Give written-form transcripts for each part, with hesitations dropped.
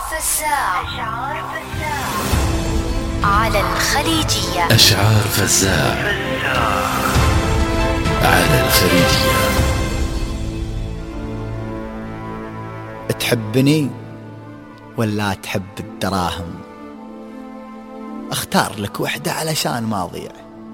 فزاع على الخليجية. أشعار فزاع على الخليجية. تحبني ولا تحب الدراهم؟ اختار لك وحدة علشان ما اضيع.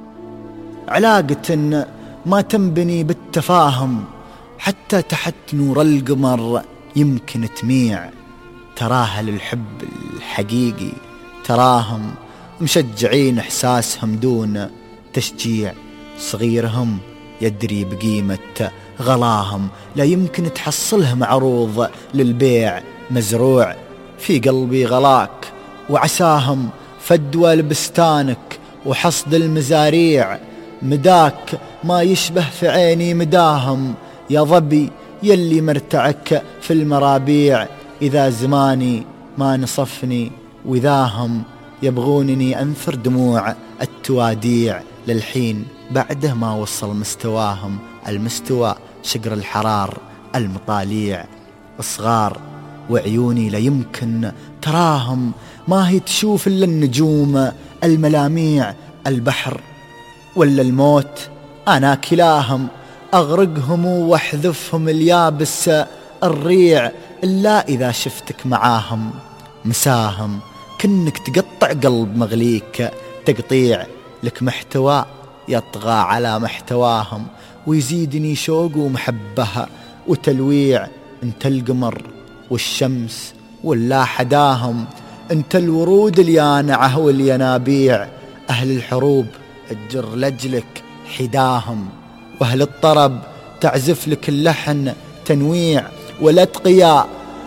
علاقة ما تنبني بالتفاهم، حتى تحت نور القمر يمكن تميع. تراها للحب الحقيقي، تراهم مشجعين احساسهم دون تشجيع. صغيرهم يدري بقيمة غلاهم، لا يمكن تحصلها معروض للبيع. مزروع في قلبي غلاك وعساهم، فدوى لبستانك وحصد المزاريع. مداك ما يشبه في عيني مداهم، يا ظبي يلي مرتعك في المرابيع. إذا زماني ما نصفني وذاهم، يبغونني أنثر دموع التواديع. للحين بعده ما وصل مستواهم، المستوى شقر الحرار المطاليع. صغار وعيوني لا يمكن تراهم، ما هي تشوف إلا النجوم الملاميع. البحر ولا الموت أنا كلاهم، أغرقهم واحذفهم اليابس الريع. إلا إذا شفتك معاهم مساهم، كنك تقطع قلب مغليك تقطيع. لك محتوى يطغى على محتواهم، ويزيدني شوق ومحبة وتلويع. انت القمر والشمس ولا حداهم، انت الورود اليانعة والينابيع. أهل الحروب الجر لجلك حداهم، وأهل الطرب تعزف لك اللحن تنويع. والأتقياء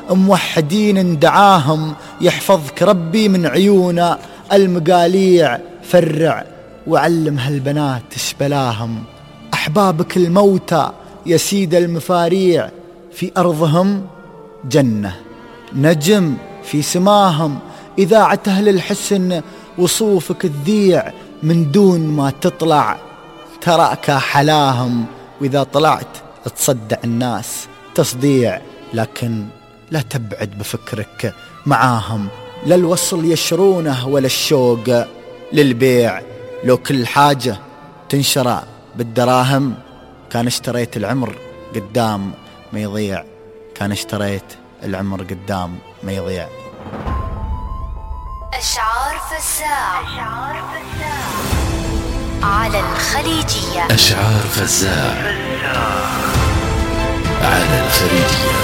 موحدين دعاهم، يحفظك ربي من عيون المقاليع. فرع وعلم هالبنات اشبلاهم، أحبابك الموتى يا سيد المفاريع. في أرضهم جنة نجم في سماهم، إذاعة أهل الحسن وصوفك تذيع. من دون ما تطلع تراك حلاهم، وإذا طلعت تصدع الناس تصديع. لكن لا تبعد بفكرك معاهم، لا الوصل يشرونه ولا الشوق للبيع. لو كل حاجة تنشرى بالدراهم، كان اشتريت العمر قدام ما يضيع. كان اشتريت العمر قدام ما يضيع. أشعار فزاع على الخليجية. أشعار فزاع على الخليجية.